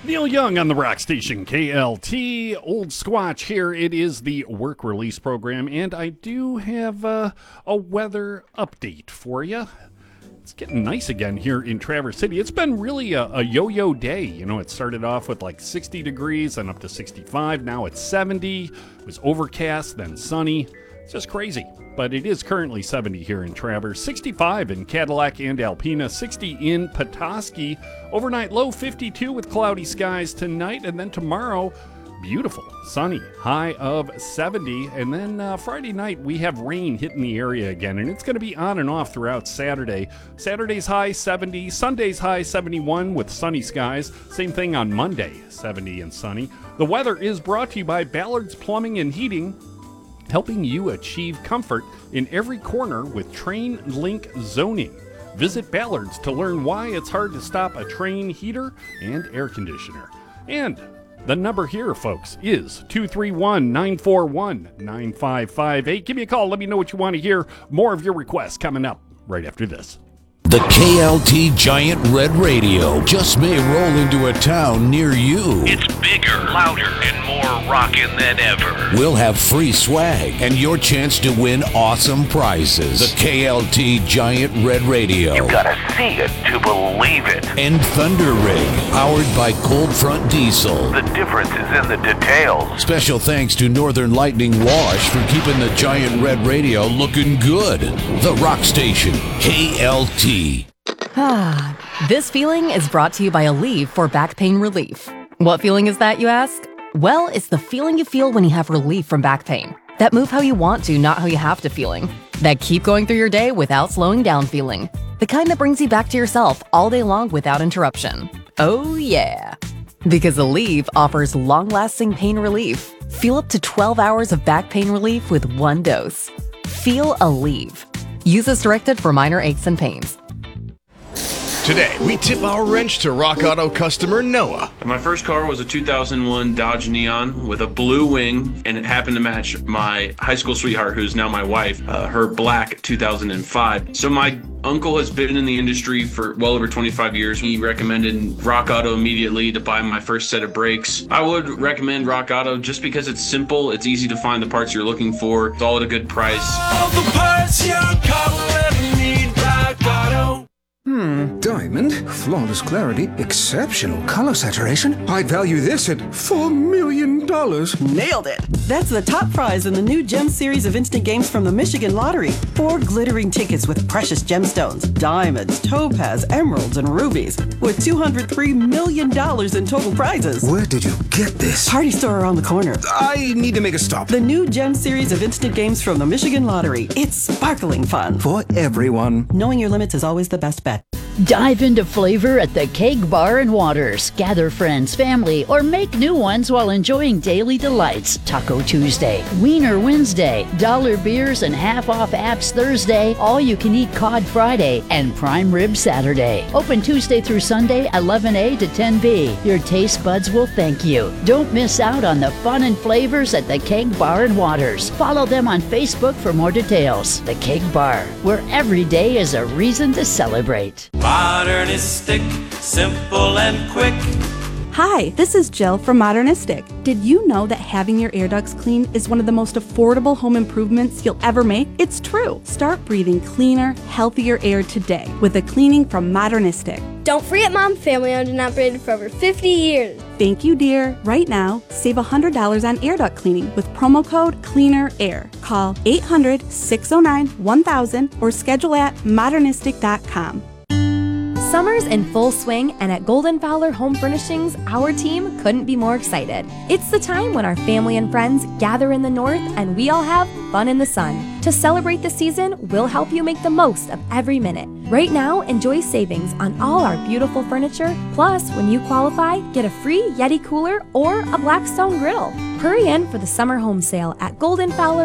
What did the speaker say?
Neil Young on the rock station KLT. Old Squatch here. It is the work release program, and I do have a weather update for you. It's getting nice again here in Traverse City. It's been really a yo-yo day. You know, it started off with like 60 degrees and up to 65. Now it's 70. It was overcast, then sunny. It's just crazy. But it is currently 70 here in Traverse, 65 in Cadillac and Alpena, 60 in Petoskey. Overnight low 52 with cloudy skies tonight, and then tomorrow, beautiful, sunny, high of 70. And then Friday night, we have rain hitting the area again, and it's going to be on and off throughout Saturday. Saturday's high 70, Sunday's high 71 with sunny skies. Same thing on Monday, 70 and sunny. The weather is brought to you by Ballard's Plumbing and Heating, helping you achieve comfort in every corner with Train Link zoning. Visit Ballard's to learn why it's hard to stop a Train heater and air conditioner. And the number here, folks, is 231-941-9558. Give me a call. Let me know what you want to hear. More of your requests coming up right after this. The KLT Giant Red Radio just may roll into a town near you. It's bigger, louder, and more rockin' than ever. We'll have free swag and your chance to win awesome prizes. The KLT Giant Red Radio. You gotta see it to believe it. And Thunder Rig, powered by Cold Front Diesel. The difference is in the details. Special thanks to Northern Lightning Wash for keeping the Giant Red Radio looking good. The rock station, KLT. This feeling is brought to you by Aleve for back pain relief. What feeling is that, you ask? Well, it's the feeling you feel when you have relief from back pain. That move how you want to, not how you have to feeling. That keep going through your day without slowing down feeling. The kind that brings you back to yourself all day long without interruption. Oh yeah. Because Aleve offers long-lasting pain relief. Feel up to 12 hours of back pain relief with one dose. Feel Aleve. Use as directed for minor aches and pains. Today, we tip our wrench to Rock Auto customer Noah. My first car was a 2001 Dodge Neon with a blue wing, and it happened to match my high school sweetheart, who's now my wife, her black 2005. So my uncle has been in the industry for well over 25 years. He recommended Rock Auto immediately to buy my first set of brakes. I would recommend Rock Auto just because it's simple, it's easy to find the parts you're looking for, it's all at a good price. All the parts your car will ever need, Rock Auto. Diamond, flawless clarity, exceptional color saturation. I'd value this at $4 million. Nailed it! That's the top prize in the new Gem series of instant games from the Michigan Lottery. 4 glittering tickets with precious gemstones, diamonds, topaz, emeralds, and rubies, with $203 million in total prizes. Where did you get this? Party store around the corner. I need to make a stop. The new Gem series of instant games from the Michigan Lottery. It's sparkling fun. For everyone. Knowing your limits is always the best bet. Dive into flavor at the Keg Bar and Waters. Gather friends, family, or make new ones while enjoying daily delights. Taco Tuesday, Wiener Wednesday, dollar beers and half-off apps Thursday, all-you-can-eat cod Friday, and prime rib Saturday. Open Tuesday through Sunday, 11 A to 10 B. Your taste buds will thank you. Don't miss out on the fun and flavors at the Keg Bar and Waters. Follow them on Facebook for more details. The Keg Bar, where every day is a reason to celebrate. Modernistic, simple and quick. Hi, this is Jill from Modernistic. Did you know that having your air ducts clean is one of the most affordable home improvements you'll ever make? It's true. Start breathing cleaner, healthier air today with a cleaning from Modernistic. Don't forget, Mom, family owned and operated for over 50 years. Thank you, dear. Right now, save $100 on air duct cleaning with promo code CLEANERAIR. Call 800-609-1000 or schedule at modernistic.com. Summer's in full swing, and at Golden Fowler Home Furnishings, our team couldn't be more excited. It's the time when our family and friends gather in the north and we all have fun in the sun. To celebrate the season, we'll help you make the most of every minute. Right now, enjoy savings on all our beautiful furniture. Plus, when you qualify, get a free Yeti cooler or a Blackstone griddle. Hurry in for the summer home sale at Golden Fowler